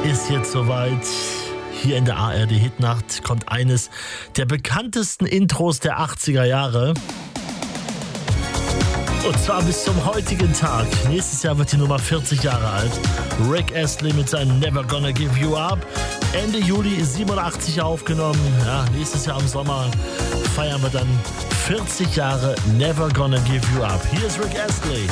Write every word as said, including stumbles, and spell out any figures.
ist jetzt soweit. Hier in der A R D Hitnacht kommt eines der bekanntesten Intros der achtziger Jahre. Und zwar bis zum heutigen Tag. Nächstes Jahr wird die Nummer vierzig Jahre alt. Rick Astley mit seinem Never Gonna Give You Up. Ende Juli siebenundachtzig aufgenommen. Ja, nächstes Jahr im Sommer feiern wir dann vierzig Jahre Never Gonna Give You Up. Hier ist Rick Astley.